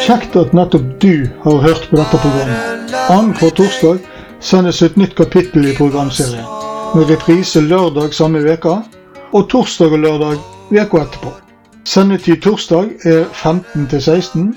Kjekt at nettopp du har hørt på dette programmet. Annenhver torsdag sendes et nytt kapittel i programserien, med reprise lørdag samme veka, og torsdag og lørdag veka etterpå. Sendetid torsdag er 15 til 16,